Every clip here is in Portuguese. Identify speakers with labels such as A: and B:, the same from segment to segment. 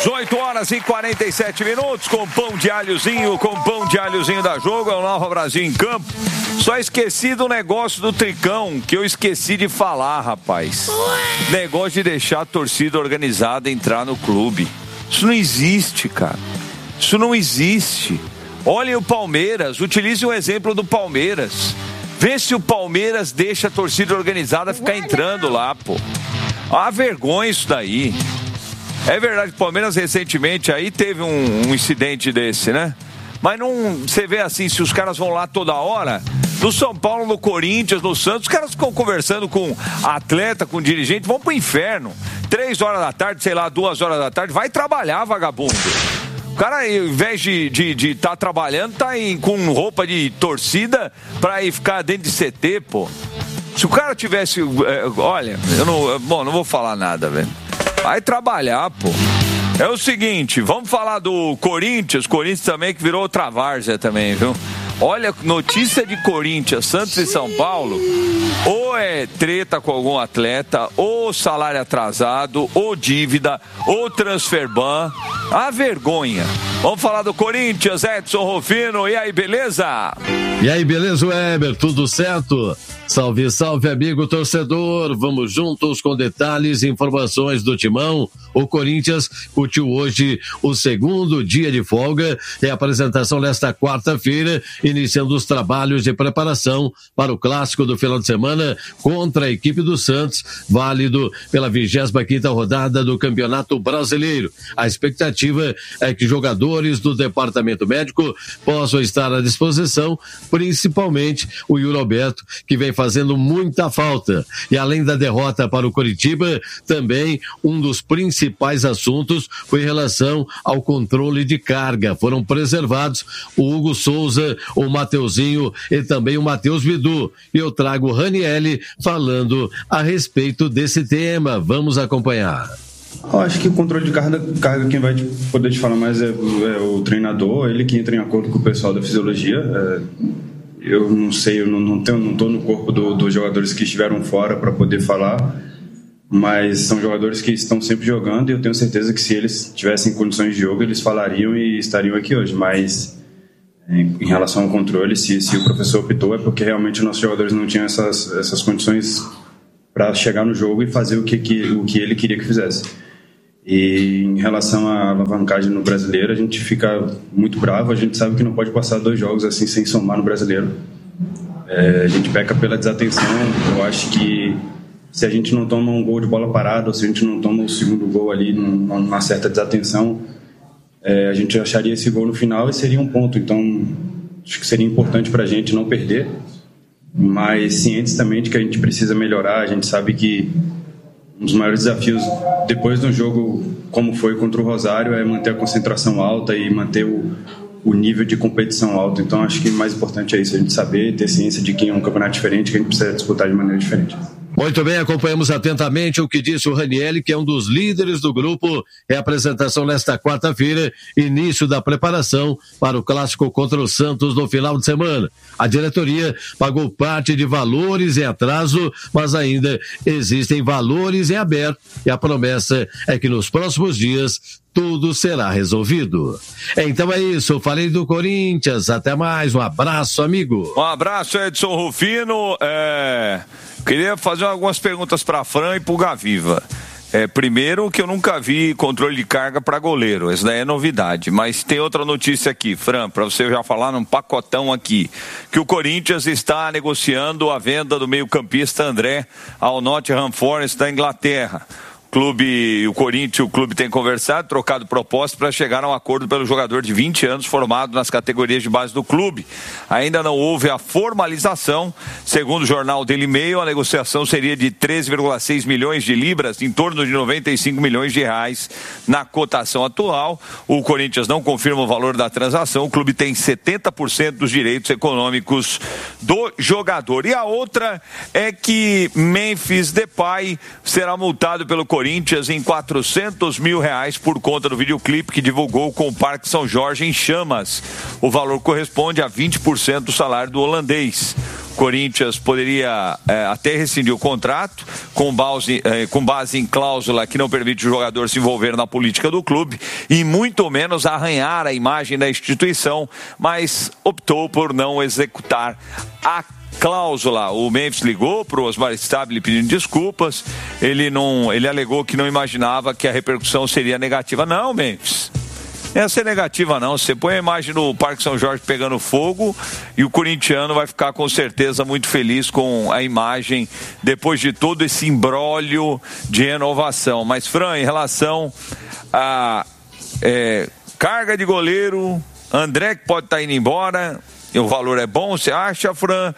A: 18 horas e 47 minutos, com pão de alhozinho da Jogo, é o Nova Brasil em campo. Só esqueci do negócio do Tricão, que eu esqueci de falar, rapaz. Negócio de deixar a torcida organizada entrar no clube. Isso não existe, cara. Isso não existe. Olhem o Palmeiras, utilize o exemplo do Palmeiras. Vê se o Palmeiras deixa a torcida organizada ficar entrando lá, pô. Ah, vergonha isso daí. É verdade, o Palmeiras recentemente aí teve um incidente desse, né? Mas não, você vê assim, se os caras vão lá toda hora, no São Paulo, no Corinthians, no Santos, os caras ficam conversando com atleta, com dirigente, vão pro inferno. 3 horas da tarde, sei lá, 2 horas da tarde, vai trabalhar, vagabundo. O cara, ao invés de estar trabalhando, tá com roupa de torcida pra ir ficar dentro de CT, pô. Se o cara tivesse, olha, não vou falar nada, velho. Vai trabalhar, pô. É o seguinte, vamos falar do Corinthians também, que virou outra várzea também, viu? Olha, notícia de Corinthians, Santos e São Paulo, ou é treta com algum atleta, ou salário atrasado, ou dívida, ou transfer ban. A vergonha. Vamos falar do Corinthians, Edson Rufino, e aí, beleza?
B: E aí, beleza, Weber, tudo certo? Salve, salve, amigo torcedor, vamos juntos com detalhes e informações do Timão. O Corinthians curtiu hoje o segundo dia de folga e a apresentação nesta quarta-feira, iniciando os trabalhos de preparação para o clássico do final de semana contra a equipe do Santos, válido pela 25ª rodada do Campeonato Brasileiro. A expectativa é que jogadores do departamento médico possam estar à disposição, principalmente o Yuri Alberto, que vem fazendo muita falta. E além da derrota para o Coritiba, também um dos principais assuntos foi em relação ao controle de carga. Foram preservados o Hugo Souza, o Mateuzinho e também o Matheus Bidu. E eu trago o Ranielli falando a respeito desse tema. Vamos acompanhar.
C: Eu acho que o controle de carga quem vai poder te falar mais é o treinador, ele que entra em acordo com o pessoal da fisiologia. Eu não sei, eu não estou no corpo dos jogadores que estiveram fora para poder falar, mas são jogadores que estão sempre jogando e eu tenho certeza que se eles tivessem condições de jogo, eles falariam e estariam aqui hoje. Mas em relação ao controle, se o professor optou, é porque realmente nossos jogadores não tinham essas condições para chegar no jogo e fazer o que ele queria que fizesse. E em relação à alavancagem no Brasileiro, a gente fica muito bravo. A gente sabe que não pode passar 2 jogos assim sem somar no Brasileiro. A gente peca pela desatenção. Eu acho que se a gente não toma um gol de bola parada, ou se a gente não toma o segundo gol ali numa certa desatenção, a gente acharia esse gol no final e seria um ponto. Então acho que seria importante para a gente não perder, mas cientes também de que a gente precisa melhorar. A gente sabe que um dos maiores desafios depois de um jogo como foi contra o Rosário é manter a concentração alta e manter o nível de competição alto. Então acho que o mais importante é isso, a gente saber, ter ciência de que é um campeonato diferente, que a gente precisa disputar de maneira diferente.
B: Muito bem, acompanhamos atentamente o que disse o Ranielli, que é um dos líderes do grupo. É a apresentação nesta quarta-feira, início da preparação para o clássico contra o Santos no final de semana. A diretoria pagou parte de valores em atraso, mas ainda existem valores em aberto e a promessa é que nos próximos dias tudo será resolvido. Então é isso, falei do Corinthians, até mais, um abraço, amigo.
A: Um abraço, Edson Rufino. Queria fazer algumas perguntas para a Fran e para o Gaviva. Primeiro, que eu nunca vi controle de carga para goleiro, essa daí é novidade, mas tem outra notícia aqui, Fran, para você já falar num pacotão aqui, que o Corinthians está negociando a venda do meio-campista André ao Nottingham Forest da Inglaterra. O clube tem conversado, trocado proposta para chegar a um acordo pelo jogador de 20 anos formado nas categorias de base do clube. Ainda não houve a formalização. Segundo o jornal Daily Mail, a negociação seria de 13,6 milhões de libras, em torno de 95 milhões de reais na cotação atual. O Corinthians não confirma o valor da transação. O clube tem 70% dos direitos econômicos do jogador. E a outra é que Memphis Depay será multado pelo Corinthians em R$400 mil por conta do videoclipe que divulgou com o Parque São Jorge em chamas. O valor corresponde a 20% do salário do holandês. Corinthians poderia até rescindir o contrato com base em cláusula que não permite o jogador se envolver na política do clube e muito menos arranhar a imagem da instituição, mas optou por não executar a cláusula. O Memphis ligou para o Osmar Stabile pedindo desculpas. Ele alegou que não imaginava que a repercussão seria negativa. Não, Memphis, não ia ser negativa não. Você põe a imagem no Parque São Jorge pegando fogo e o corintiano vai ficar com certeza muito feliz com a imagem depois de todo esse imbróglio de renovação. Mas, Fran, em relação a carga de goleiro, André que pode estar indo embora, e o valor é bom, você acha, Fran?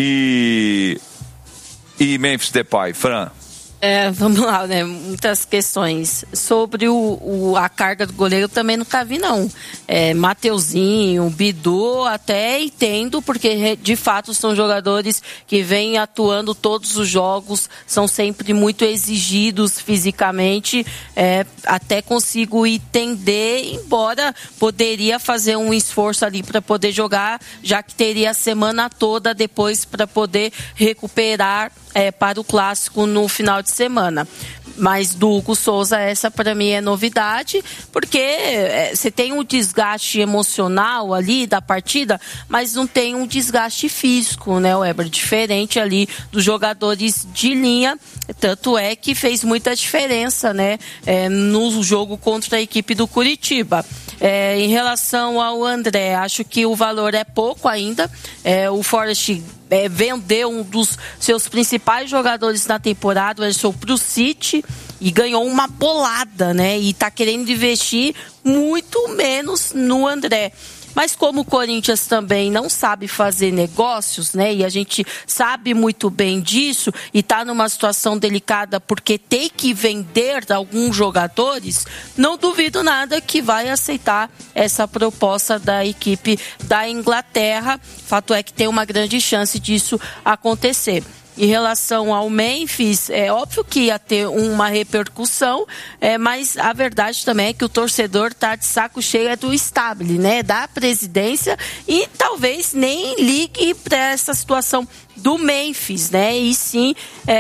A: E Memphis Depay, Fran?
D: Vamos lá, né? Muitas questões. Sobre a carga do goleiro também nunca vi, não. Mateuzinho, Bidu, até entendo, porque de fato são jogadores que vêm atuando todos os jogos, são sempre muito exigidos fisicamente, até consigo entender, embora poderia fazer um esforço ali para poder jogar, já que teria a semana toda depois para poder recuperar para o clássico no final de semana. Mas do Hugo Souza, essa para mim é novidade, porque você tem um desgaste emocional ali da partida, mas não tem um desgaste físico, né, Weber? Diferente ali dos jogadores de linha, tanto é que fez muita diferença, né, no jogo contra a equipe do Curitiba. Em relação ao André, acho que o valor é pouco ainda. O Forest vendeu um dos seus principais jogadores na temporada, o Ederson, para o City, e ganhou uma bolada, né? E está querendo investir muito menos no André. Mas como o Corinthians também não sabe fazer negócios, né? E a gente sabe muito bem disso e está numa situação delicada porque tem que vender alguns jogadores, não duvido nada que vai aceitar essa proposta da equipe da Inglaterra. Fato é que tem uma grande chance disso acontecer. Em relação ao Memphis, é óbvio que ia ter uma repercussão, mas a verdade também é que o torcedor está de saco cheio do Stabile, né, da presidência, e talvez nem ligue para essa situação do Memphis, né? E sim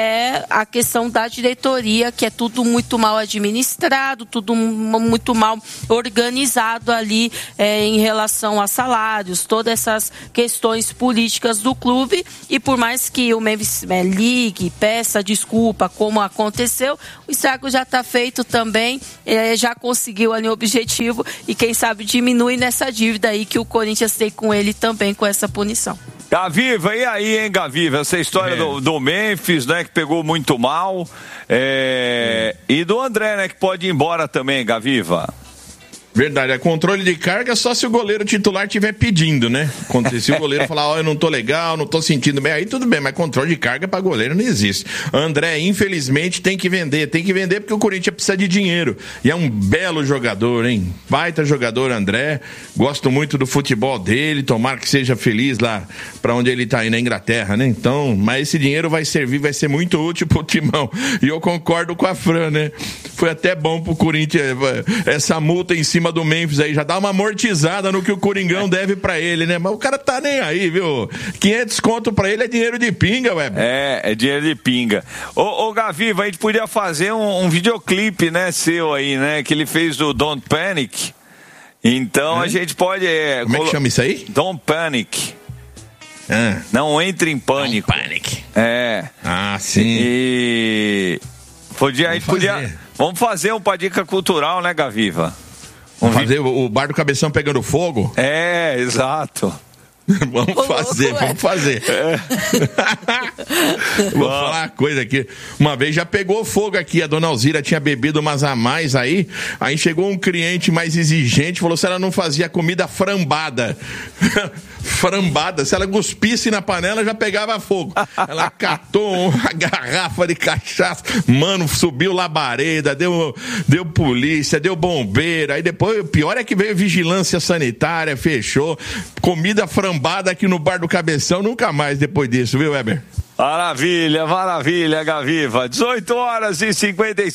D: a questão da diretoria, que é tudo muito mal administrado, tudo muito mal organizado ali em relação a salários, todas essas questões políticas do clube. E por mais que o Memphis ligue, peça desculpa como aconteceu, o estrago já está feito também, já conseguiu ali o objetivo e quem sabe diminui nessa dívida aí que o Corinthians tem com ele também com essa punição.
A: Gaviva, e aí, hein, Gaviva? Essa história do Memphis, né, que pegou muito mal, e do André, né, que pode ir embora também, Gaviva.
E: Verdade, é controle de carga só se o goleiro titular estiver pedindo, né? Se o goleiro falar, eu não tô legal, não tô sentindo bem, aí tudo bem, mas controle de carga para goleiro não existe. André, infelizmente, tem que vender porque o Corinthians precisa de dinheiro. E é um belo jogador, hein? Baita jogador, André. Gosto muito do futebol dele, tomara que seja feliz lá para onde ele tá aí na Inglaterra, né? Então, mas esse dinheiro vai servir, vai ser muito útil pro Timão. E eu concordo com a Fran, né? Foi até bom pro Corinthians essa multa em cima do Memphis aí, já dá uma amortizada no que o Coringão deve pra ele, né? Mas o cara tá nem aí, viu? 500 conto pra ele é dinheiro de pinga, ué.
A: É dinheiro de pinga. Ô Gaviva, a gente podia fazer um videoclipe, né, seu aí, né? Que ele fez do Don't Panic. Então a gente pode...
E: Como é que chama isso aí?
A: Don't Panic. Não entre em pânico.
E: Don't Panic.
A: Ah,
E: sim.
A: E... Vamos fazer um Dica Cultural, né, Gaviva?
E: Vamos fazer o bar do Cabeção pegando fogo?
A: Exato.
E: Vamos fazer. Vou falar uma coisa aqui. Uma vez já pegou fogo aqui, a dona Alzira tinha bebido umas a mais aí chegou um cliente mais exigente, falou se ela não fazia comida frambada. Frambada, se ela cuspisse na panela já pegava fogo. Ela catou uma garrafa de cachaça, mano, subiu labareda, deu polícia, deu bombeiro, aí depois, o pior é que veio vigilância sanitária, fechou, comida frambada aqui no bar do Cabeção, nunca mais depois disso, viu, Weber?
A: Maravilha, Gaviva.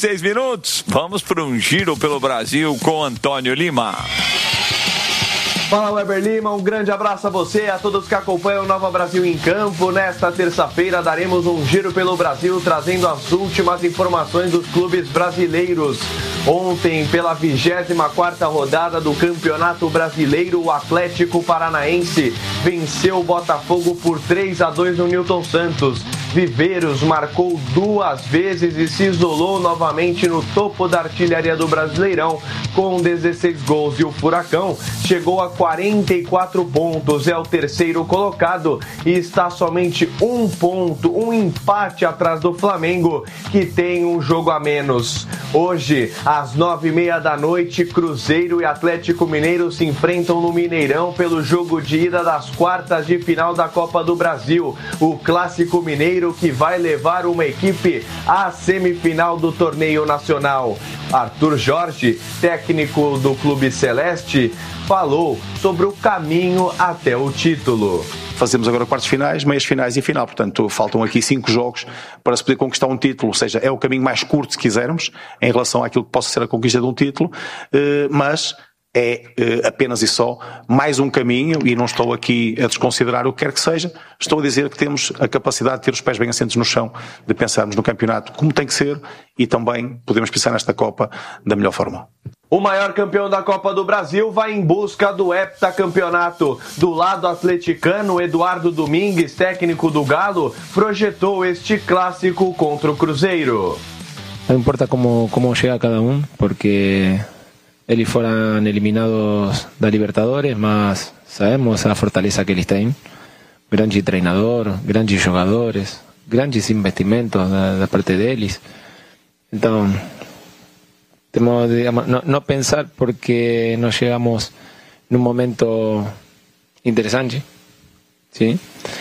A: 18h56. Vamos para um giro pelo Brasil com Antônio Lima.
F: Fala, Weber Lima, um grande abraço a você, a todos que acompanham o Nova Brasil em Campo. Nesta terça-feira daremos um giro pelo Brasil, trazendo as últimas informações dos clubes brasileiros. Ontem, pela 24ª rodada do Campeonato Brasileiro, o Atlético Paranaense venceu o Botafogo por 3-2 no Newton Santos. Viveiros marcou 2 vezes e se isolou novamente no topo da artilharia do Brasileirão com 16 gols, e o Furacão chegou a 44 pontos, é o terceiro colocado e está somente 1 ponto, um empate atrás do Flamengo, que tem um jogo a menos. Hoje, às 9h30 da noite, Cruzeiro e Atlético Mineiro se enfrentam no Mineirão pelo jogo de ida das quartas de final da Copa do Brasil. O Clássico Mineiro, que vai levar uma equipe à semifinal do torneio nacional. Arthur Jorge, técnico do Clube Celeste, falou sobre o caminho até o título.
G: Fazemos agora quartos finais, meias finais e final, portanto faltam aqui 5 jogos para se poder conquistar um título, ou seja, é o caminho mais curto, se quisermos, em relação àquilo que possa ser a conquista de um título, mas é apenas e só mais um caminho, e não estou aqui a desconsiderar o que quer que seja, estou a dizer que temos a capacidade de ter os pés bem assentes no chão, de pensarmos no campeonato como tem que ser, e também podemos pensar nesta Copa da melhor forma.
F: O maior campeão da Copa do Brasil vai em busca do heptacampeonato. Do lado atleticano, Eduardo Domingues, técnico do Galo, projetou este clássico contra o Cruzeiro.
H: Não importa como chega cada porque eles foram eliminados da Libertadores, mas sabemos a fortaleza que eles têm. Grande treinador, grandes jogadores, grandes investimentos da parte deles. Então, temos, digamos, não pensar porque nós chegamos num momento interessante, sim?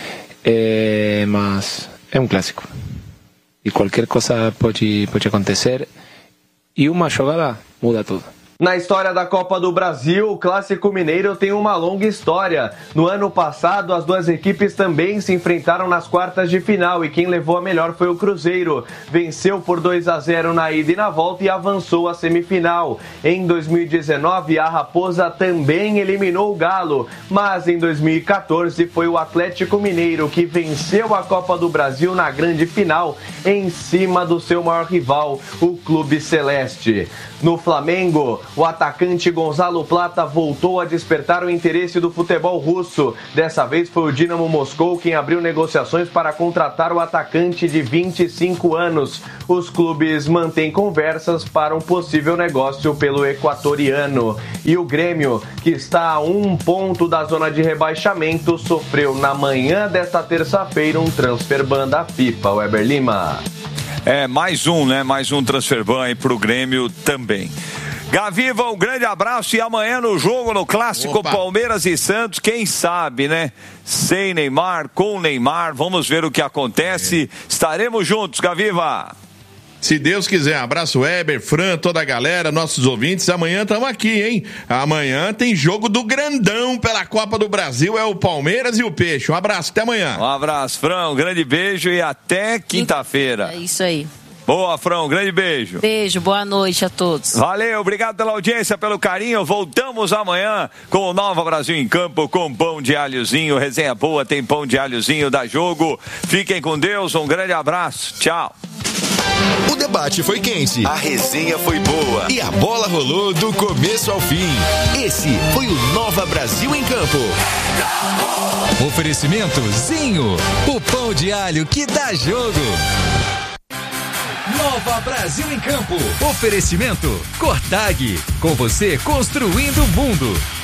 H: Mas é um clássico. E qualquer coisa pode acontecer. E uma jogada muda tudo.
F: Na história da Copa do Brasil, o Clássico Mineiro tem uma longa história. No ano passado, as duas equipes também se enfrentaram nas quartas de final e quem levou a melhor foi o Cruzeiro. Venceu por 2-0 na ida e na volta e avançou à semifinal. Em 2019, a Raposa também eliminou o Galo, mas em 2014 foi o Atlético Mineiro que venceu a Copa do Brasil na grande final em cima do seu maior rival, o Clube Celeste. No Flamengo, o atacante Gonzalo Plata voltou a despertar o interesse do futebol russo. Dessa vez foi o Dinamo Moscou quem abriu negociações para contratar o atacante de 25 anos. Os clubes mantêm conversas para um possível negócio pelo equatoriano. E o Grêmio, que está a 1 ponto da zona de rebaixamento, sofreu na manhã desta terça-feira um transfer ban da FIFA. Weber Lima.
A: Mais um transfer ban aí pro Grêmio também. Gaviva, um grande abraço e amanhã no jogo, no clássico Palmeiras e Santos, quem sabe, né? Sem Neymar, com Neymar, vamos ver o que acontece. Estaremos juntos, Gaviva.
E: Se Deus quiser, abraço Weber, Fran, toda a galera, nossos ouvintes, amanhã estamos aqui, hein? Amanhã tem jogo do grandão pela Copa do Brasil, é o Palmeiras e o Peixe. Um abraço, até amanhã.
A: Um abraço, Fran, um grande beijo e até quinta-feira.
D: É isso aí.
A: Boa, Fran, um grande beijo.
D: Beijo, boa noite a todos.
A: Valeu, obrigado pela audiência, pelo carinho. Voltamos amanhã com o Nova Brasil em Campo, com pão de alhozinho. Resenha boa, tem pão de alhozinho, dá jogo. Fiquem com Deus, um grande abraço. Tchau.
I: O debate foi quente, a resenha foi boa e a bola rolou do começo ao fim. Esse foi o Nova Brasil em Campo. Oferecimento Zinho, o pão de alho que dá jogo. Nova Brasil em Campo. Oferecimento Cortag, com você construindo o mundo.